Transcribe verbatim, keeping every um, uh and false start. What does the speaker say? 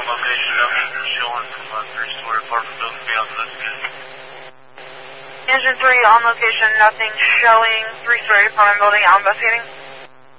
on location, nothing showing from a three-story apartment building beyond listed. Engine three on location, nothing showing. Three-story apartment building, out investigating.